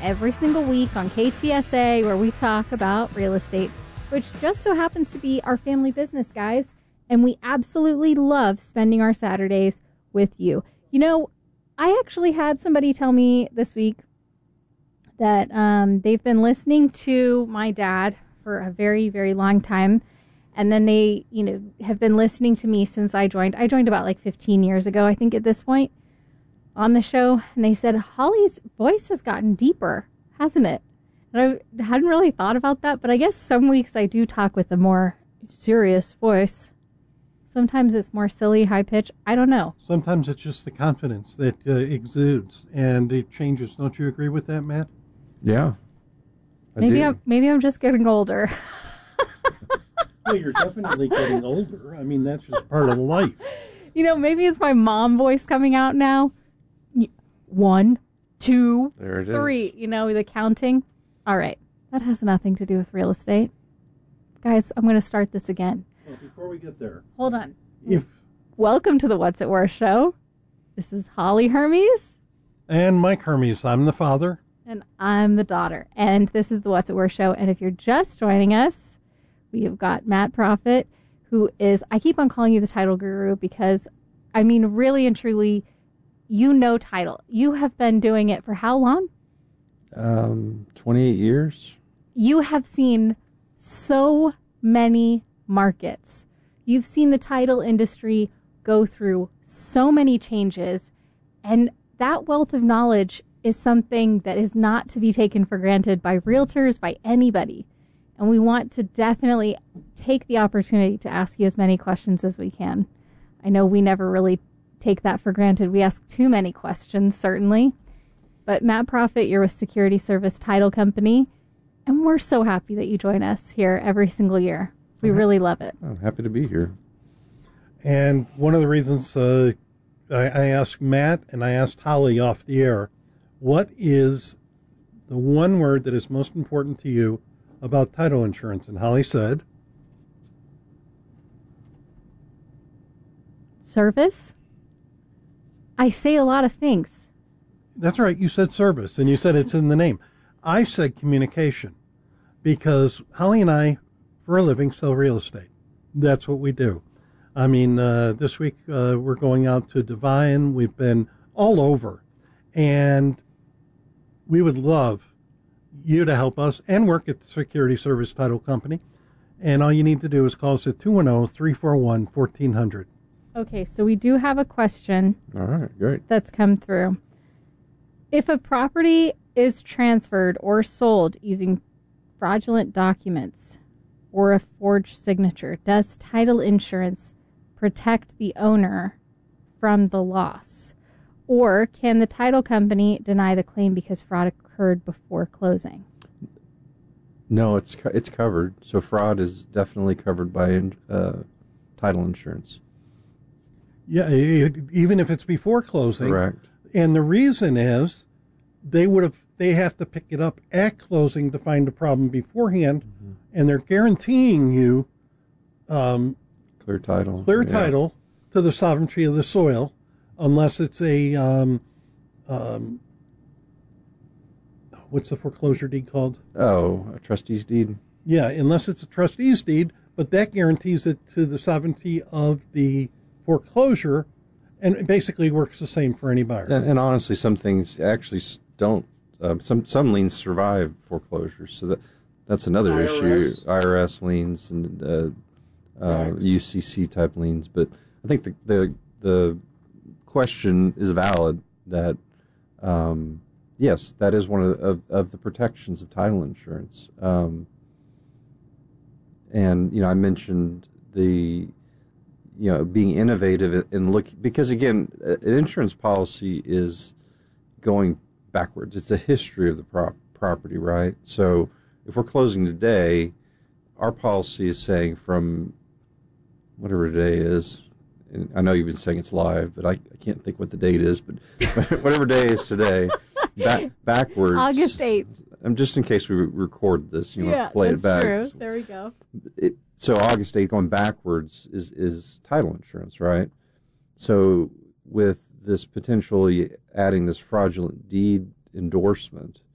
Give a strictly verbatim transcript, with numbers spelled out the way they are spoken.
every single week on K T S A, where we talk about real estate, which just so happens to be our family business, guys. And we absolutely love spending our Saturdays with you. You know, I actually had somebody tell me this week that um, they've been listening to my dad for a very, very long time. And then they, you know, have been listening to me since I joined. I joined about like fifteen years ago, I think, at this point on the show. And they said, Holly's voice has gotten deeper, hasn't it? And I hadn't really thought about that, but I guess some weeks I do talk with a more serious voice. Sometimes it's more silly, high pitch. I don't know. Sometimes it's just the confidence that uh, exudes and it changes. Don't you agree with that, Matt? Yeah. I maybe do. I'm maybe I'm just getting older. Well, you're definitely getting older. I mean, that's just part of life. You know, maybe it's my mom voice coming out now. One, two, There it three. is. You know, the counting. All right. That has nothing to do with real estate. Guys, I'm going to start this again. Well, before we get there, Hold on. if Welcome to the What's It Worth show. This is Holly Hermes. and Mike Hermes, I'm the father. And I'm the daughter. And this is the What's It Worth show. And if you're just joining us, we have got Matt Profit, who is, I keep on calling you the title guru because, I mean, really and truly, you know title. You have been doing it for how long? Um, twenty-eight years. You have seen so many markets. You've seen the title industry go through so many changes, and that wealth of knowledge is something that is not to be taken for granted by realtors, by anybody. And we want to definitely take the opportunity to ask you as many questions as we can. I know we never really take that for granted. We ask too many questions, certainly. But Matt Profit, you're with Security Service Title Company, and we're so happy that you join us here every single year. We really love it. I'm happy to be here. And one of the reasons uh, I, I asked Matt and I asked Holly off the air, what is the one word that is most important to you about title insurance? And Holly said, Service? I say a lot of things. that's right, you said service, and you said it's in the name. I said communication, because Holly and I, for a living, sell real estate. That's what we do. I mean, uh, this week uh, we're going out to Divine. We've been all over, and we would love you to help us and work at the Security Service Title Company. And all you need to do is call us at two one zero, three four one, one four zero zero. Okay, so we do have a question All right, great. that's come through. If a property is transferred or sold using fraudulent documents or a forged signature, does title insurance protect the owner from the loss? Or can the title company deny the claim because fraud occurred before closing? No, it's co- it's covered. So fraud is definitely covered by uh, title insurance. Yeah, it, even if it's before closing. Correct. And the reason is they would have they have to pick it up at closing to find the problem beforehand, mm-hmm. and they're guaranteeing you um, Clear title. clear Yeah. title to the sovereignty of the soil, unless it's a um, um, what's the foreclosure deed called? Oh, a trustee's deed. Yeah, unless it's a trustee's deed, but that guarantees it to the sovereignty of the foreclosure, and it basically works the same for any buyer. And, and honestly, some things actually s- don't. Uh, some some liens survive foreclosure, so that that's another I R S. issue. I R S liens and uh, uh, Right. U C C type liens. But I think the the the question is valid. That um, yes, that is one of the, of, of the protections of title insurance. Um, and you know, I mentioned the you know being innovative and look because again, an insurance policy is going backwards. It's a history of the prop- property, right? So if we're closing today, our policy is saying from whatever today is, and I know you've been saying it's live, but I, I can't think what the date is, but whatever day is today, back, backwards. August eighth. Um, just in case we re- record this, you know, Yeah, play that's it back. true. There we go. It, so August eighth going backwards is, is title insurance, right? So with this potentially adding this fraudulent deed endorsement,